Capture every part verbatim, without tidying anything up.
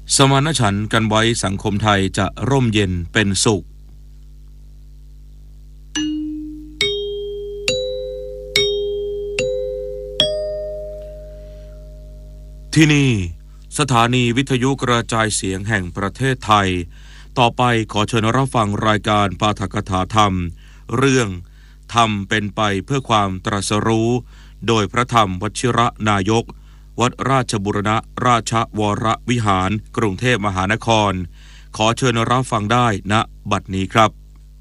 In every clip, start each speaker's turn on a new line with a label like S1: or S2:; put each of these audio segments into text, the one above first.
S1: สมานฉันท์กันไว้สังคมไทยจะร่มเย็นเป็นสุขที่นี่สถานีวิทยุกระจายเสียงแห่งประเทศไทยต่อไปขอเชิญรับฟังรายการปาฐกถาธรรมเรื่องธรรมเป็นไปเพื่อความตรัสรู้โดยพระธรรมวชิระนายกวัดราชบูรณราชวรวิหารกรุงเทพมหานครขอเชิญรับฟังได้ณบัดนี้ครับ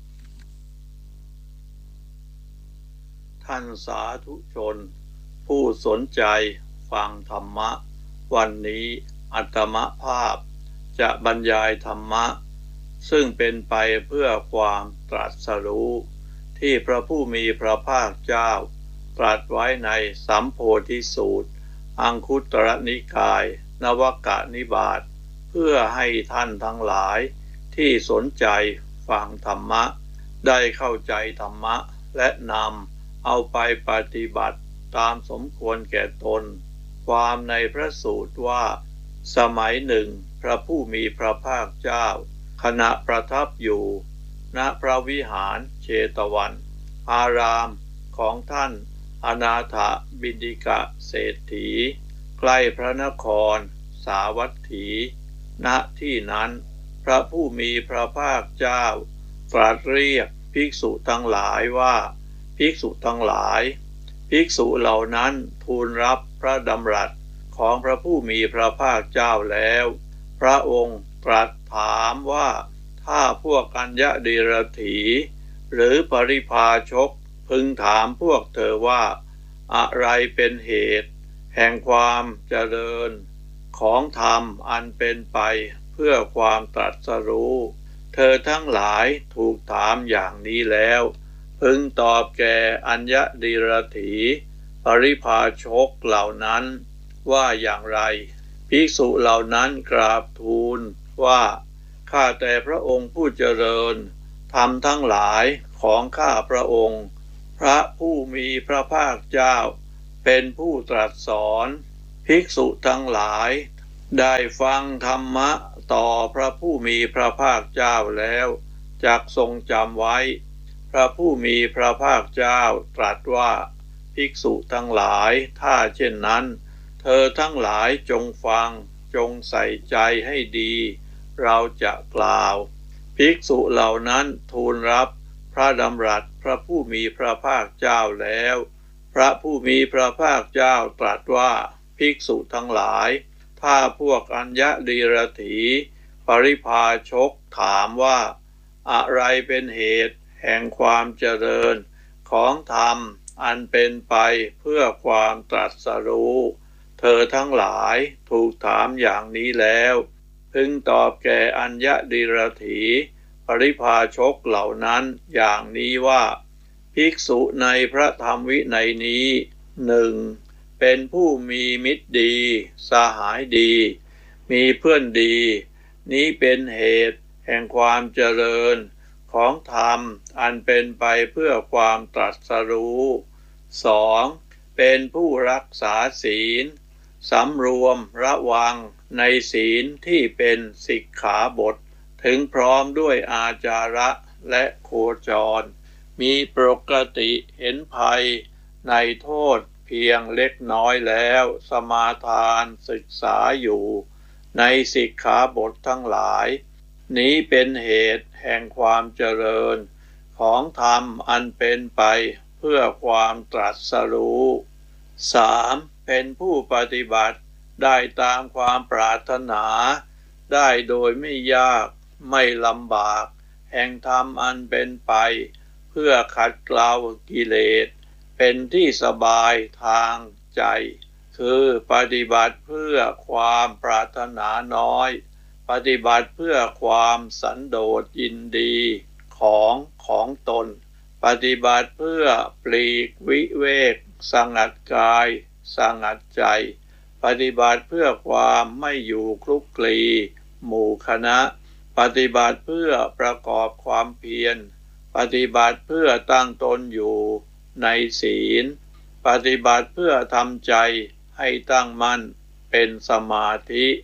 S2: ท่านสาธุชนผู้สนใจฟังธรรมะวันนี้อาตมภาพจะบรรยายธรรมะซึ่งเป็นไปเพื่อความตรัสรู้ที่พระผู้มีพระภาคเจ้าตรัสไว้ในสัมโพธิสูตรอังคุตรนิกายนวกนิบาตเพื่อให้ท่านทั้งหลายที่สนใจฟังธรรมะได้เข้าใจธรรมะและนำเอาไปปฏิบัติตามสมควรแก่ตนความในพระสูตรว่าสมัยหนึ่งพระผู้มีพระภาคเจ้าขณะประทับอยู่ณพระวิหารเชตวันอารามของท่านอนาถบิณฑิกเศรษฐีใกล้พระนครสาวัตถีณที่นั้นพระผู้มีพระภาคเจ้าตรัสเรียกภิกษุทั้งหลายว่าภิกษุทั้งหลายภิกษุเหล่านั้นทูลรับพระดำรัสของพระผู้มีพระภาคเจ้าแล้วพระองค์ตรัสถามว่าถ้าพวกอัญญดิรถีหรือปริภาชกพึงถามพวกเธอว่าอะไรเป็นเหตุแห่งความเจริญของธรรมอันเป็นไปเพื่อความตรัสรู้เธอทั้งหลายถูกถามอย่างนี้แล้วพึงตอบแก่อัญญดิรถีปริภาชกเหล่านั้นว่าอย่างไรภิกษุเหล่านั้นกราบทูลว่าข้าแต่พระองค์ผู้เจริญธรรมทั้งหลายของข้าพระองค์พระผู้มีพระภาคเจ้าเป็นผู้ตรัสสอนภิกษุทั้งหลายได้ฟังธรรมะต่อพระผู้มีพระภาคเจ้าแล้วจักทรงจำไว้พระผู้มีพระภาคเจ้าตรัสว่าภิกษุทั้งหลายถ้าเช่นนั้นเธอทั้งหลายจงฟังจงใส่ใจให้ดีเราจะกล่าวภิกษุเหล่านั้นทูลรับพระดำรัสพระผู้มีพระภาคเจ้าแล้วพระผู้มีพระภาคเจ้าตรัสว่าภิกษุทั้งหลายถ้าพวกอัญญดิรถีปริภาชกถามว่าอะไรเป็นเหตุแห่งความเจริญของธรรมอันเป็นไปเพื่อความตรัสรู้เธอทั้งหลายถูกถามอย่างนี้แล้วพึงตอบแก่อัญญดิรถีปริภาชกเหล่านั้นอย่างนี้ว่าภิกษุในพระธรรมวินัยนี้หนึ่งเป็นผู้มีมิตรดีสหายดีมีเพื่อนดีนี้เป็นเหตุแห่งความเจริญของธรรมอันเป็นไปเพื่อความตรัสรู้สองเป็นผู้รักษาศีลสำรวมระวังในศีลที่เป็นสิกขาบทถึงพร้อมด้วยอาจาระและโคจรมีปกติเห็นภัยในโทษเพียงเล็กน้อยแล้วสมาทานศึกษาอยู่ในสิกขาบททั้งหลายนี้เป็นเหตุแห่งความเจริญของธรรมอันเป็นไปเพื่อความตรัสรู้สามเป็นผู้ปฏิบัติได้ตามความปรารถนาได้โดยไม่ยากไม่ลำบากแห่งธรรมอันเป็นไปเพื่อขัดเกลากิเลสเป็นที่สบายทางใจคือปฏิบัติเพื่อความปรารถนาน้อยปฏิบัติเพื่อความสันโดษยินดีของของตนปฏิบัติเพื่อปลีกวิเวกสงัดกายสงัดใจปฏิบัติเพื่อความไม่อยู่คลุกคลีหมู่คณะปฏิบัติเพื่อประกอบความเพียรปฏิบัติเพื่อตั้งตนอยู่ในศีลปฏิบัติเพื่อทำใจให้ตั้งมั่นเป็นสมาธิ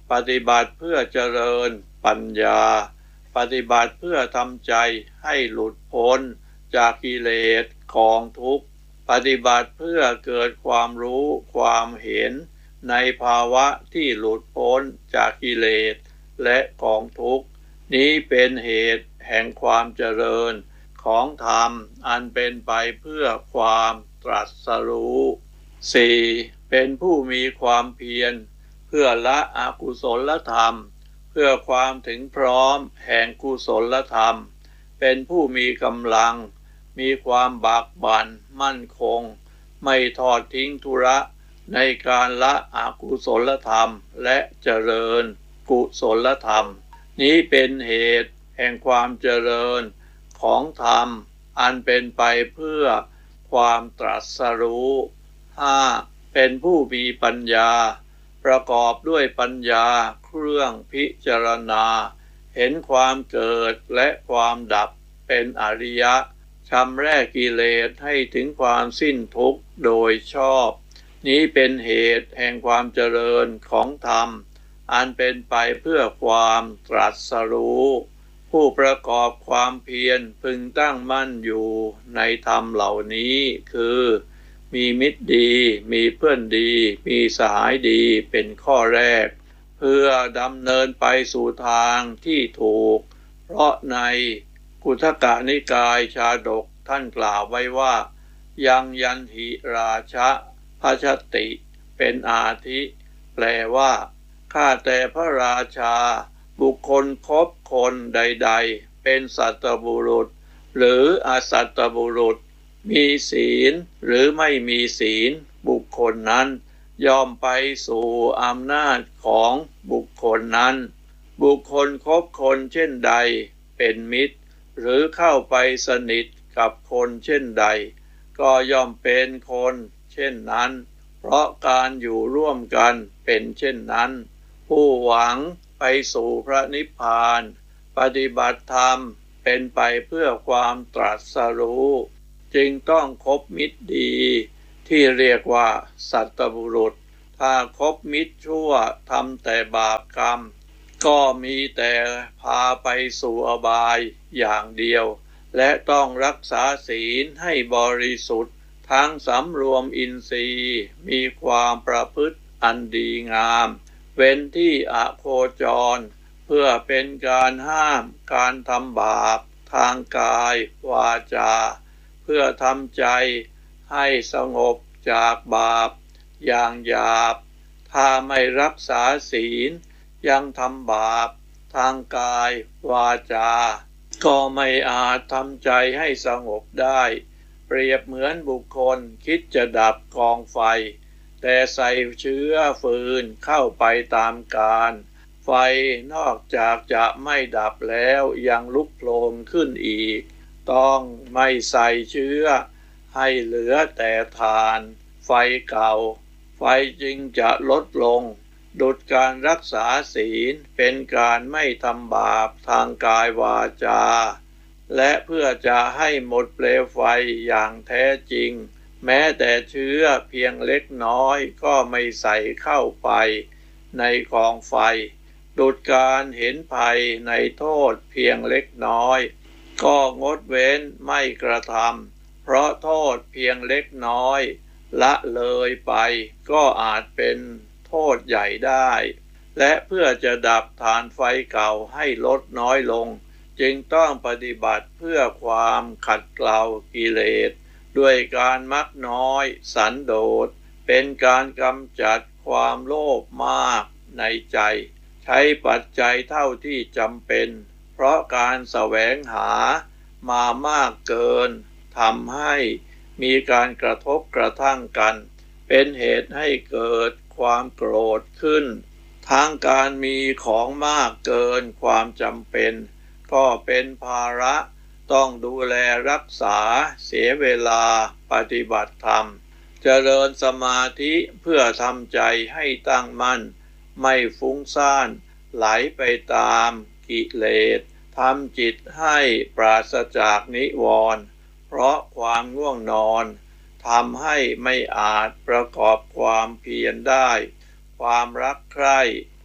S2: ปฏิบัติเพื่อเจริญปัญญาปฏิบัติเพื่อทำใจให้หลุดพ้นจากกิเลสกองทุกข์ปฏิบัติเพื่อเกิดความรู้ความเห็นในภาวะที่หลุดพ้นจากกิเลสและกองทุกข์นี้เป็นเหตุแห่งความเจริญของธรรมอันเป็นไปเพื่อความตรัสรู้ สี่. เป็นผู้มีความเพียรเพื่อละอกุศลธรรมเพื่อความถึงพร้อมแห่งกุศลธรรมเป็นผู้มีกำลังมีความบากบั่นมั่นคงไม่ทอดทิ้งธุระในการละอกุศลธรรมและเจริญกุศลธรรมนี้เป็นเหตุแห่งความเจริญของธรรมอันเป็นไปเพื่อความตรัสรู้ ห้า. เป็นผู้มีปัญญาประกอบด้วยปัญญาเครื่องพิจารณาเห็นความเกิดและความดับเป็นอริยะชำระกิเลสให้ถึงความสิ้นทุกข์โดยชอบนี้เป็นเหตุแห่งความเจริญของธรรมอันเป็นไปเพื่อความตรัสรู้ผู้ประกอบความเพียรพึงตั้งมั่นอยู่ในธรรมเหล่านี้คือมีมิตรดีมีเพื่อนดีมีสหายดีเป็นข้อแรกเพื่อดำเนินไปสู่ทางที่ถูกเพราะในกุทกนิกายชาดกท่านกล่าวไว้ว่ายังยันหิราชะพชติเป็นอาทิแปลว่าข้าแต่พระราชาบุคคลคบคนใดๆเป็นสัตบุรุษหรืออสัตบุรุษมีศีลหรือไม่มีศีลบุคคลนั้นย่อมไปสู่อำนาจของบุคคลนั้นบุคคลคบคนเช่นใดเป็นมิตรหรือเข้าไปสนิทกับคนเช่นใดก็ย่อมเป็นคนเช่นนั้นเพราะการอยู่ร่วมกันเป็นเช่นนั้นผู้หวังไปสู่พระนิพพานปฏิบัติธรรมเป็นไปเพื่อความตรัสรู้จึงต้องคบมิตรดีที่เรียกว่าสัตบุรุษถ้าคบมิตรชั่วทำแต่บาปกรรมก็มีแต่พาไปสู่อบายอย่างเดียวและต้องรักษาศีลให้บริสุทธิ์ทั้งสำรวมอินทรีย์มีความประพฤติอันดีงามเว้นที่อโคจรเพื่อเป็นการห้ามการทำบาปทางกายวาจาเพื่อทำใจให้สงบจากบาปอย่างหยาบถ้าไม่รักษาศีลยังทำบาปทางกายวาจาก็ไม่อาจทำใจให้สงบได้เปรียบเหมือนบุคคลคิดจะดับกองไฟแต่ใส่เชื้อฟืนเข้าไปตามกาลไฟนอกจากจะไม่ดับแล้วยังลุกโผล่ขึ้นอีกต้องไม่ใส่เชื้อให้เหลือแต่ฐานไฟเก่าไฟจึงจะลดลงดุจการรักษาศีลเป็นการไม่ทำบาปทางกายวาจาและเพื่อจะให้หมดเปลวไฟอย่างแท้จริงแม้แต่เชื้อเพียงเล็กน้อยก็ไม่ใส่เข้าไปในกองไฟดุจการเห็นภัยในโทษเพียงเล็กน้อยก็งดเว้นไม่กระทำเพราะโทษเพียงเล็กน้อยละเลยไปก็อาจเป็นโทษใหญ่ได้และเพื่อจะดับฐานไฟเก่าให้ลดน้อยลงจึงต้องปฏิบัติเพื่อความขัดเกลากิเลสด้วยการมักน้อยสันโดษเป็นการกำจัดความโลภมากในใจใช้ปัจจัยเท่าที่จำเป็นเพราะการแสวงหามามากเกินทำให้มีการกระทบกระทั่งกันเป็นเหตุให้เกิดความโกรธขึ้นทั้งการมีของมากเกินความจำเป็นก็เป็นภาระต้องดูแลรักษาเสียเวลาปฏิบัติธรรมเจริญสมาธิเพื่อทำใจให้ตั้งมั่นไม่ฟุ้งซ่านไหลไปตามกิเลสทำจิตให้ปราศจากนิวรณ์เพราะความง่วงนอนทำให้ไม่อาจประกอบความเพียรได้ความรักใคร่ค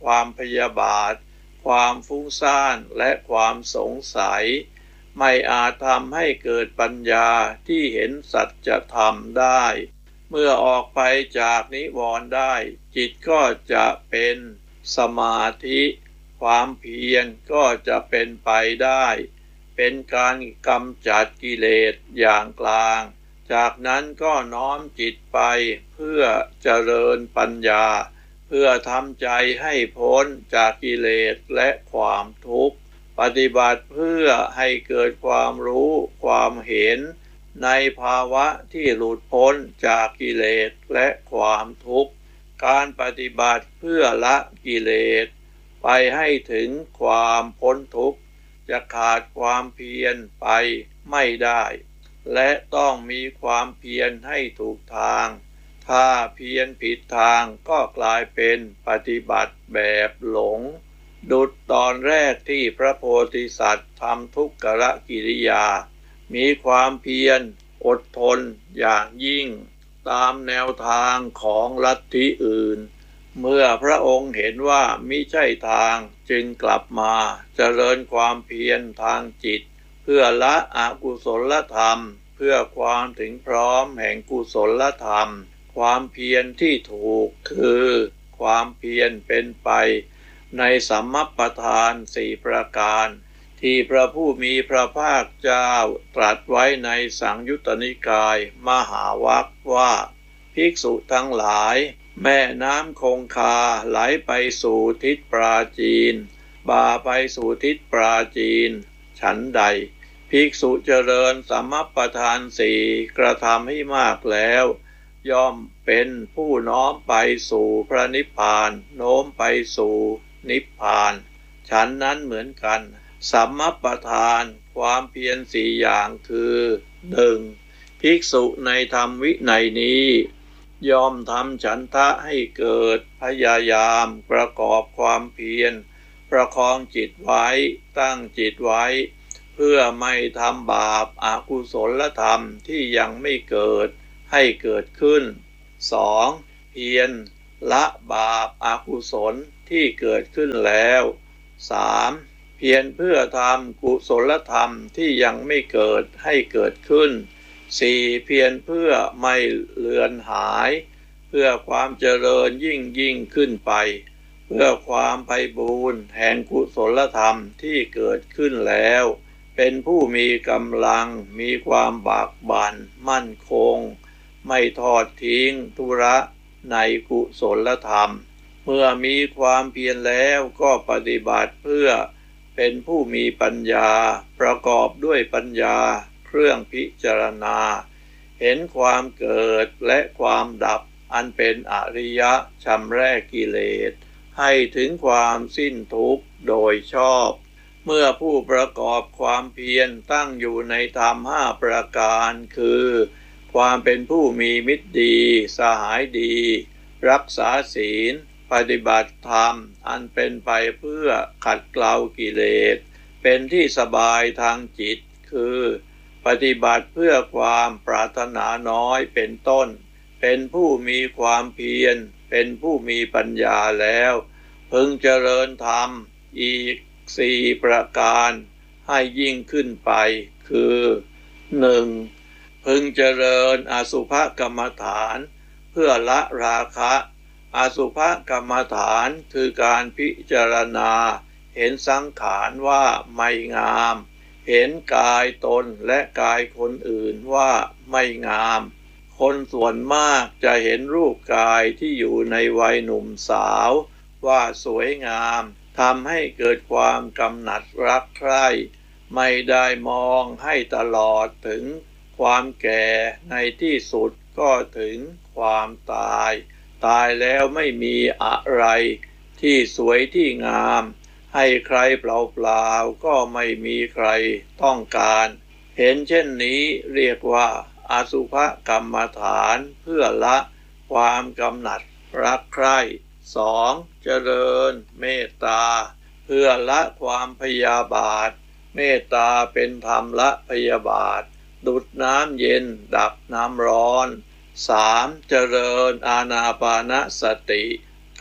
S2: ความพยาบาทความฟุ้งซ่านและความสงสัยไม่อาจทำให้เกิดปัญญาที่เห็นสัจธรรมได้เมื่อออกไปจากนิวรณ์ได้จิตก็จะเป็นสมาธิความเพียรก็จะเป็นไปได้เป็นการกำจัดกิเลสอย่างกลางจากนั้นก็น้อมจิตไปเพื่อเจริญปัญญาเพื่อทำใจให้พ้นจากกิเลสและความทุกข์ปฏิบัติเพื่อให้เกิดความรู้ความเห็นในภาวะที่หลุดพ้นจากกิเลสและความทุกข์การปฏิบัติเพื่อละกิเลสไปให้ถึงความพ้นทุกข์จะขาดความเพียรไปไม่ได้และต้องมีความเพียรให้ถูกทางถ้าเพียรผิดทางก็กลายเป็นปฏิบัติแบบหลงดุจตอนแรกที่พระโพธิสัตว์ทำทุกขกิริยามีความเพียรอดทนอย่างยิ่งตามแนวทางของลัทธิอื่นเมื่อพระองค์เห็นว่ามิใช่ทางจึงกลับมาเจริญความเพียรทางจิตเพื่อละอกุศลธรรมเพื่อความถึงพร้อมแห่งกุศลธรรมความเพียรที่ถูกคือความเพียรเป็นไปในสัมมัปปทานสี่ประการที่พระผู้มีพระภาคเจ้าตรัสไว้ในสังยุตตนิกายมหาวรรคว่าภิกษุทั้งหลายแม่น้ำคงคาไหลไปสู่ทิศปราจีนบ่าไปสู่ทิศปราจีนฉันใดภิกษุเจริญสัมมัปปทานสี่กระทำให้มากแล้วย่อมเป็นผู้น้อมไปสู่พระนิพพานโน้มไปสู่นิพพานฉันนั้นเหมือนกันสัมมัปปทานความเพียรสี่อย่างคือหนึ่งภิกษุในธรรมวินัยนี้ย่อมทำฉันทะให้เกิดพยายามประกอบความเพียรประคองจิตไว้ตั้งจิตไว้เพื่อไม่ทำบาปอกุศลธรรมที่ยังไม่เกิดให้เกิดขึ้น สอง. เพียรละบาปอกุศลที่เกิดขึ้นแล้ว สาม. เพียรเพื่อทำกุศลธรรมที่ยังไม่เกิดให้เกิดขึ้น สี่. เพียรเพื่อไม่เลือนหายเพื่อความเจริญยิ่งยิ่งขึ้นไปเพื่อความไพบูรย์แห่งกุศลธรรมที่เกิดขึ้นแล้วเป็นผู้มีกำลังมีความบากบั่นมั่นคงไม่ทอดทิ้งธุระในกุศลธรรมเมื่อมีความเพียรแล้วก็ปฏิบัติเพื่อเป็นผู้มีปัญญาประกอบด้วยปัญญาเครื่องพิจารณาเห็นความเกิดและความดับอันเป็นอริยะชำระกิเลสให้ถึงความสิ้นทุกข์โดยชอบเมื่อผู้ประกอบความเพียรตั้งอยู่ในธรรมห้าประการคือความเป็นผู้มีมิตรดีสหายดีรักษาศีลปฏิบัติธรรมอันเป็นไปเพื่อขัดเกลากิเลสเป็นที่สบายทางจิตคือปฏิบัติเพื่อความปรารถนาน้อยเป็นต้นเป็นผู้มีความเพียรเป็นผู้มีปัญญาแล้วพึงเจริญธรรมอีกสี่ประการให้ยิ่งขึ้นไปคือ หนึ่ง. พึงเจริญอสุภกรรมฐานเพื่อละราคะอสุภกรรมฐานคือการพิจารณาเห็นสังขารว่าไม่งามเห็นกายตนและกายคนอื่นว่าไม่งามคนส่วนมากจะเห็นรูปกายที่อยู่ในวัยหนุ่มสาวว่าสวยงามทำให้เกิดความกำหนัดรักใคร่ไม่ได้มองให้ตลอดถึงความแก่ในที่สุดก็ถึงความตายตายแล้วไม่มีอะไรที่สวยที่งามให้ใครเปล่าๆก็ไม่มีใครต้องการเห็นเช่นนี้เรียกว่าอสุภกรรมฐานเพื่อละความกำหนัดรักใคร่ สอง. เจริญเมตตาเพื่อละความพยาบาทเมตตาเป็นธรรมละพยาบาทดุจน้ำเย็นดับน้ำร้อน สาม. เจริญอานาปานสติ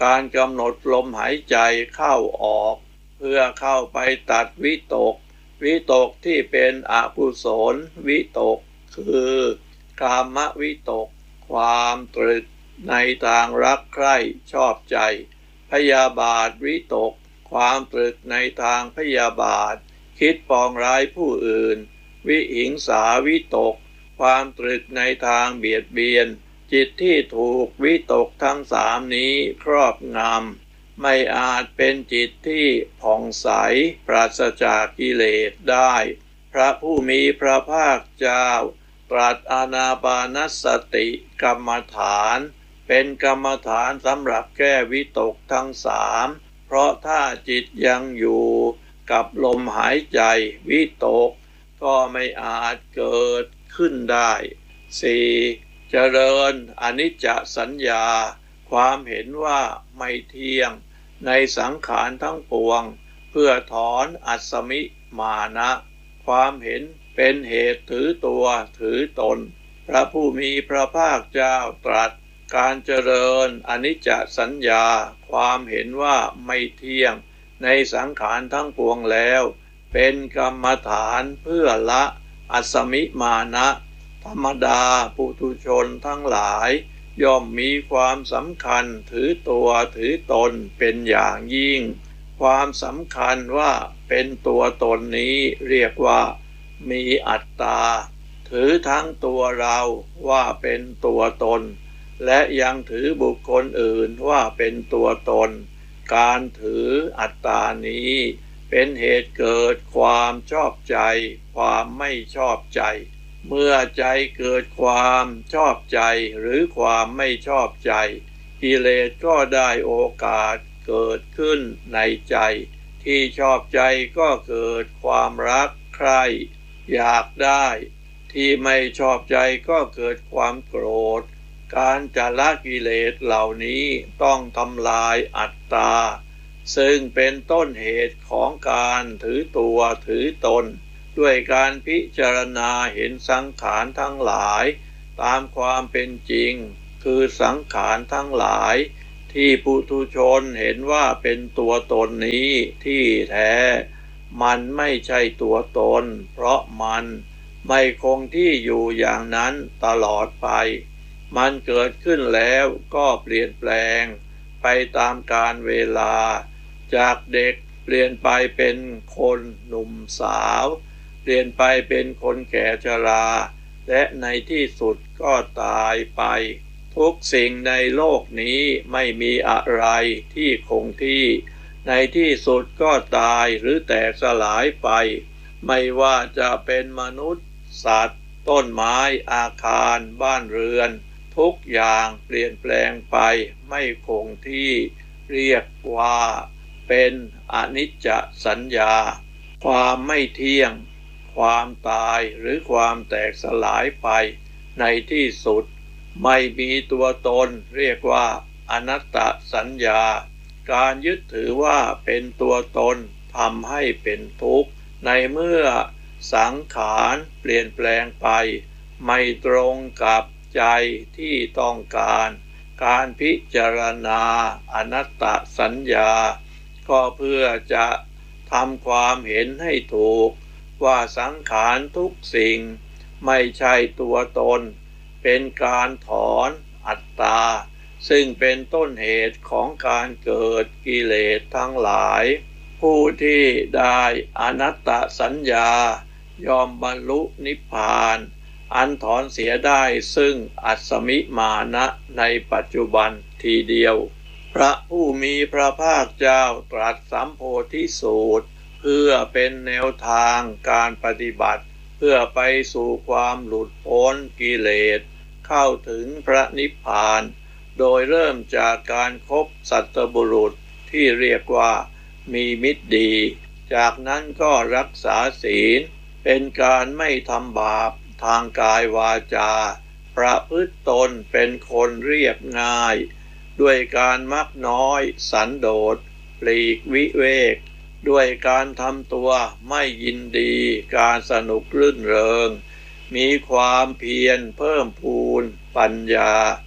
S2: การกำหนดลมหายใจเข้าออกเพื่อเข้าไปตัดวิตกวิตกที่เป็นอกุศลวิตกคือกามวิตกความตรึกในทางรักใคร่ชอบใจพยาบาทวิตกความตรึกในทางพยาบาทคิดปองร้ายผู้อื่นวิหิงสาวิตกความตรึกในทางเบียดเบียนจิตที่ถูกวิตกทั้งสามนี้ครอบงำไม่อาจเป็นจิตที่ผ่องใสปราศจากกิเลสได้พระผู้มีพระภาคเจ้าตรัสอานาปานสติกรรมฐานเป็นกรรมฐานสำหรับแก้วิตกทั้งสามเพราะถ้าจิตยังอยู่กับลมหายใจวิตกก็ไม่อาจเกิดขึ้นได้ สี่. เจริญอนิจจสัญญาความเห็นว่าไม่เที่ยงในสังขารทั้งปวงเพื่อถอนอัสสมิมานะความเห็นเป็นเหตุถือตัวถือตนพระผู้มีพระภาคเจ้าตรัสการเจริญอนิจจสัญญาความเห็นว่าไม่เที่ยงในสังขารทั้งปวงแล้วเป็นกรรมฐานเพื่อละอัสสมิมานะธรรมดาปุถุชนทั้งหลายย่อมมีความสำคัญถือตัวถือตนเป็นอย่างยิ่งความสำคัญว่าเป็นตัวตนนี้เรียกว่ามีอัตตาถือทั้งตัวเราว่าเป็นตัวตนและยังถือบุคคลอื่นว่าเป็นตัวตนการถืออัตตานี้เป็นเหตุเกิดความชอบใจความไม่ชอบใจเมื่อใจเกิดความชอบใจหรือความไม่ชอบใจกิเลสก็ได้โอกาสเกิดขึ้นในใจที่ชอบใจก็เกิดความรักใคร่อยากได้ที่ไม่ชอบใจก็เกิดความโกรธการจะละกิเลสเหล่านี้ต้องทำลายอัตตาซึ่งเป็นต้นเหตุของการถือตัวถือตนด้วยการพิจารณาเห็นสังขารทั้งหลายตามความเป็นจริงคือสังขารทั้งหลายที่ปุถุชนเห็นว่าเป็นตัวตนนี้ที่แท้มันไม่ใช่ตัวตนเพราะมันไม่คงที่อยู่อย่างนั้นตลอดไปมันเกิดขึ้นแล้วก็เปลี่ยนแปลงไปตามกาลเวลาจากเด็กเปลี่ยนไปเป็นคนหนุ่มสาวเปลี่ยนไปเป็นคนแก่ชราและในที่สุดก็ตายไปทุกสิ่งในโลกนี้ไม่มีอะไรที่คงที่ในที่สุดก็ตายหรือแตกสลายไปไม่ว่าจะเป็นมนุษย์สัตว์ต้นไม้อาคารบ้านเรือนทุกอย่างเปลี่ยนแปลงไปไม่คงที่เรียกว่าเป็นอนิจจสัญญาความไม่เที่ยงความตายหรือความแตกสลายไปในที่สุดไม่มีตัวตนเรียกว่าอนัตตสัญญาการยึดถือว่าเป็นตัวตนทำให้เป็นทุกข์ในเมื่อสังขารเปลี่ยนแปลงไปไม่ตรงกับใจที่ต้องการการพิจารณาอนัตตสัญญาก็เพื่อจะทำความเห็นให้ถูกว่าสังขารทุกสิ่งไม่ใช่ตัวตนเป็นการถอนอัตตาซึ่งเป็นต้นเหตุของการเกิดกิเลสทั้งหลายผู้ที่ได้อนัตตสัญญายอมบรรลุนิพพานอันถอนเสียได้ซึ่งอัสสมิมานะในปัจจุบันทีเดียวพระผู้มีพระภาคเจ้าตรัสสัมโพธิสูตรเพื่อเป็นแนวทางการปฏิบัติเพื่อไปสู่ความหลุดพ้นกิเลสเข้าถึงพระนิพพานโดยเริ่มจากการคบสัตบุรุษที่เรียกว่ามีมิตรดีจากนั้นก็รักษาศีลเป็นการไม่ทำบาปทางกายวาจาประพฤติตนเป็นคนเรียบง่ายด้วยการมักน้อยสันโดษปลีกวิเวกด้วยการทำตัวไม่ยินดีการสนุกรื่นเริงมีความเพียรเพิ่มพูนปัญญา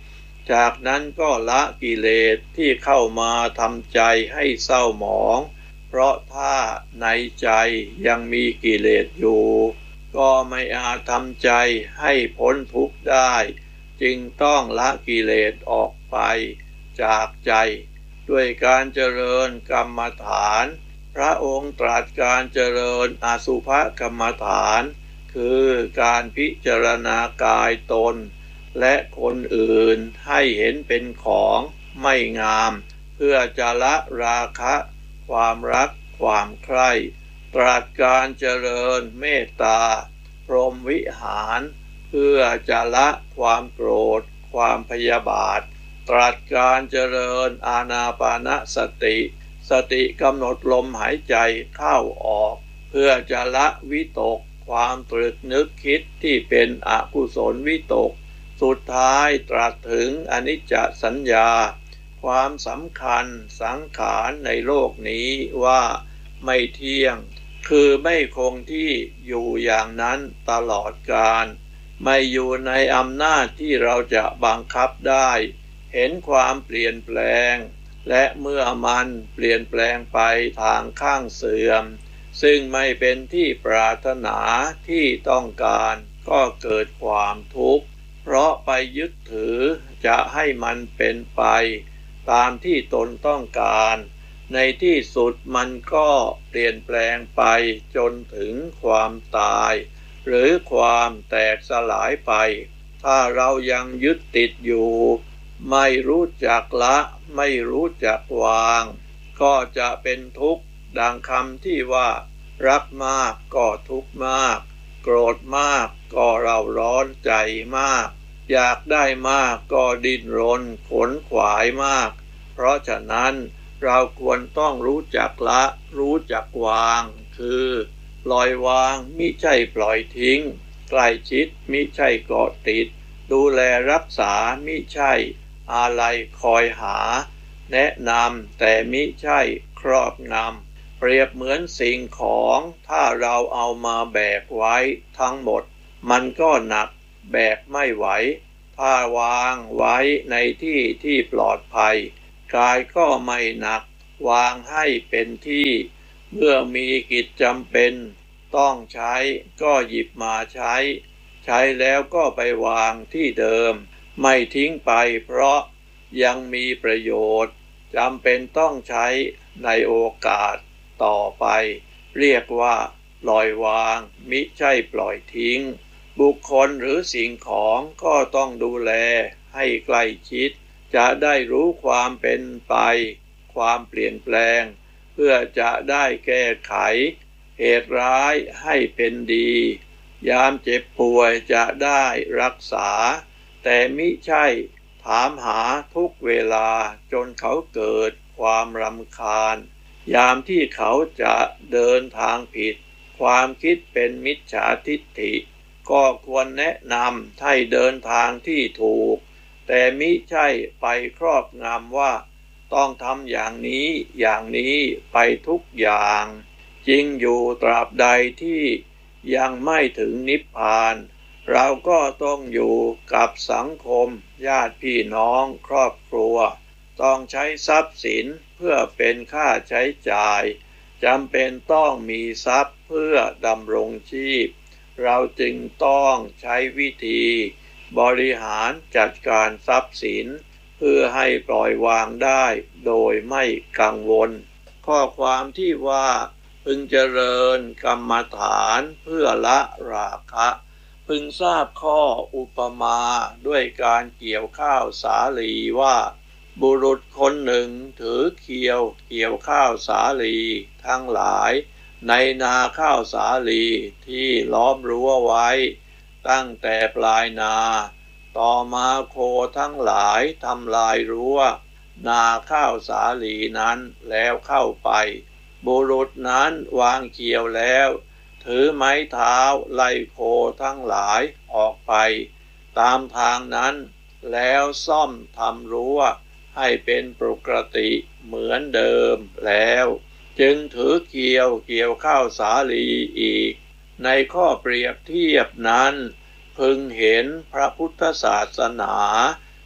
S2: จากนั้นก็ละกิเลสที่เข้ามาทำใจให้เศร้าหมองเพราะถ้าในใจยังมีกิเลสอยู่ก็ไม่อาจทำใจให้พ้นทุกข์ได้จึงต้องละกิเลสออกไปจากใจด้วยการเจริญกรรมฐานพระองค์ตรัสการเจริญอสุภกรรมฐานคือการพิจารณากายตนและคนอื่นให้เห็นเป็นของไม่งามเพื่อจะละราคะความรักความใคร่ตรัสการเจริญเมตตาพรหมวิหารเพื่อจะละความโกรธความพยาบาทตรัสการเจริญอานาปานสติสติกำหนดลมหายใจเข้าออกเพื่อจะละวิตกความตรึกนึกคิดที่เป็นอกุศลวิตกสุดท้ายตรัสถึงอนิจจสัญญาความสำคัญสังขารในโลกนี้ว่าไม่เที่ยงคือไม่คงที่อยู่อย่างนั้นตลอดกาลไม่อยู่ในอำนาจที่เราจะบังคับได้เห็นความเปลี่ยนแปลงและเมื่อมันเปลี่ยนแปลงไปทางข้างเสื่อมซึ่งไม่เป็นที่ปรารถนาที่ต้องการก็เกิดความทุกข์เพราะไปยึดถือจะให้มันเป็นไปตามที่ตนต้องการในที่สุดมันก็เปลี่ยนแปลงไปจนถึงความตายหรือความแตกสลายไปถ้าเรายังยึดติดอยู่ไม่รู้จักละไม่รู้จักวางก็จะเป็นทุกข์ดังคำที่ว่ารักมากก็ทุกข์มากโกรธมากก็เร่าร้อนใจมากอยากได้มากก็ดิ้นรนขนขวายมากเพราะฉะนั้นเราควรต้องรู้จักละรู้จักวางคือปล่อยวางมิใช่ปล่อยทิ้งใกล้ชิดมิใช่เกาะติดดูแลรักษามิใช่อะไรคอยหาแนะนำแต่มิใช่ครอบงำเปรียบเหมือนสิ่งของถ้าเราเอามาแบกไว้ทั้งหมดมันก็หนักแบกไม่ไหวถ้าวางไว้ในที่ที่ปลอดภัยกายก็ไม่หนักวางให้เป็นที่เมื่อมีกิจจำเป็นต้องใช้ก็หยิบมาใช้ใช้แล้วก็ไปวางที่เดิมไม่ทิ้งไปเพราะยังมีประโยชน์จำเป็นต้องใช้ในโอกาสต่อไปเรียกว่าปล่อยวางมิใช่ปล่อยทิ้งบุคคลหรือสิ่งของก็ต้องดูแลให้ใกล้ชิดจะได้รู้ความเป็นไปความเปลี่ยนแปลงเพื่อจะได้แก้ไขเหตุร้ายให้เป็นดียามเจ็บป่วยจะได้รักษาแต่มิใช่ถามหาทุกเวลาจนเขาเกิดความรำคาญยามที่เขาจะเดินทางผิดความคิดเป็นมิจฉาทิฏฐิก็ควรแนะนำให้เดินทางที่ถูกแต่มิใช่ไปครอบงำว่าต้องทำอย่างนี้อย่างนี้ไปทุกอย่างจริงอยู่ตราบใดที่ยังไม่ถึงนิพพานเราก็ต้องอยู่กับสังคมญาติพี่น้องครอบครัวต้องใช้ทรัพย์สินเพื่อเป็นค่าใช้จ่ายจำเป็นต้องมีทรัพย์เพื่อดำรงชีพเราจึงต้องใช้วิธีบริหารจัดการทรัพย์สินเพื่อให้ปล่อยวางได้โดยไม่กังวลข้อความที่ว่าพึงเจริญกรรมฐานเพื่อละราคะพึงทราบข้ออุปมาด้วยการเกี่ยวข้าวสาลีว่าบุรุษคนหนึ่งถือเขียวเกี่ยวข้าวสาลีทั้งหลายในนาข้าวสาลีที่ล้อมรั้วไว้ตั้งแต่ปลายนาต่อมาโคทั้งหลายทำลายรั้วนาข้าวสาลีนั้นแล้วเข้าไปบุรุษนั้นวางเขียวแล้วถือไม้เท้าไล่โคทั้งหลายออกไปตามทางนั้นแล้วซ่อมทำรั้วให้เป็นปกติเหมือนเดิมแล้วจึงถือเกี่ยวเกี่ยวข้าวสาลีอีกในข้อเปรียบเทียบนั้นพึงเห็นพระพุทธศาสนา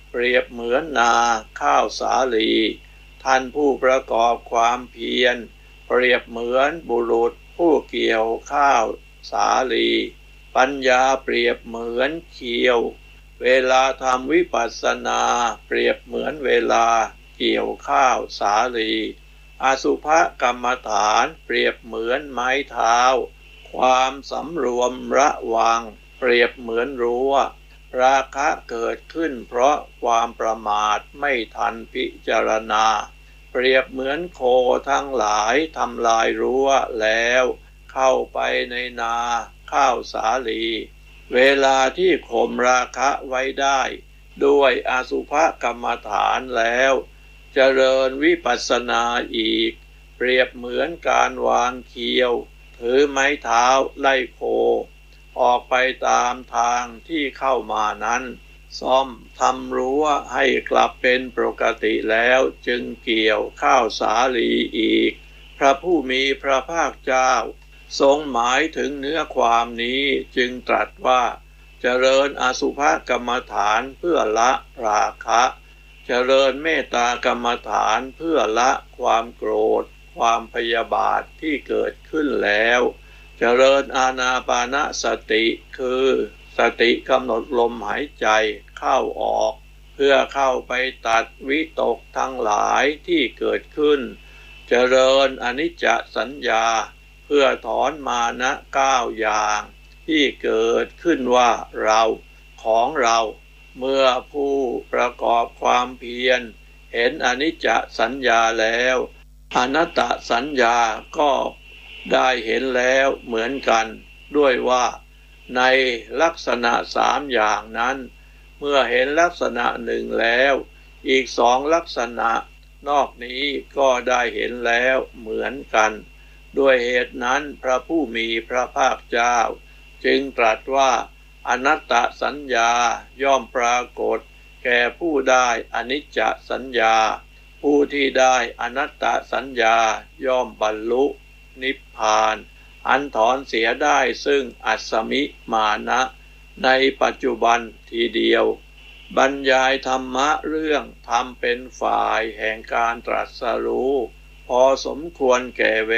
S2: เปรียบเหมือนนาข้าวสาลีท่านผู้ประกอบความเพียรเปรียบเหมือนบุรุษผู้เกี่ยวข้าวสาลีปัญญาเปรียบเหมือนเขียวเวลาทำวิปัสสนาเปรียบเหมือนเวลาเกี่ยวข้าวสาลีอสุภกรรมฐานเปรียบเหมือนไม้เท้าความสำรวมระวังเปรียบเหมือนรั้วราคะเกิดขึ้นเพราะความประมาทไม่ทันพิจารณาเปรียบเหมือนโคทั้งหลายทำลายรั้วแล้วเข้าไปในนาข้าวสาลีเวลาที่ข่มราคะไว้ได้ด้วยอสุภกรรมฐานแล้วเจริญวิปัสสนาอีกเปรียบเหมือนการวางเคียวถือไม้เท้าไล่โคออกไปตามทางที่เข้ามานั้นซ่อมทำรั้วให้กลับเป็นปกติแล้วจึงเกี่ยวข้าวสาลีอีกพระผู้มีพระภาคเจ้าทรงหมายถึงเนื้อความนี้จึงตรัสว่าเจริญอสุภกรรมฐานเพื่อละราคะเจริญเมตตากรรมฐานเพื่อละความโกรธความพยาบาทที่เกิดขึ้นแล้วเจริญอานาปานสติคือสติกำหนดลมหายใจเข้าออกเพื่อเข้าไปตัดวิตกทั้งหลายที่เกิดขึ้นเจริญอนิจจสัญญาเพื่อถอนมานะเก้าอย่างที่เกิดขึ้นว่าเราของเราเมื่อผู้ประกอบความเพียรเห็นอนิจจสัญญาแล้วอนัตตสัญญาก็ได้เห็นแล้วเหมือนกันด้วยว่าในลักษณะสามอย่างนั้นเมื่อเห็นลักษณะหนึ่งแล้วอีกสองลักษณะนอกนี้ก็ได้เห็นแล้วเหมือนกันด้วยเหตุนั้นพระผู้มีพระภาคเจ้าจึงตรัสว่าอนัตตสัญญาย่อมปรากฏแก่ผู้ได้อนิจจสัญญาผู้ที่ได้อนัตตสัญญาย่อมบรรลุนิพพานอันถอนเสียได้ซึ่งอัสสมิมานะในปัจจุบันทีเดียวบรรยายธรรมะเรื่องธรรมเป็นฝ่ายแห่งการตรัสรู้พอสมควรแก่เว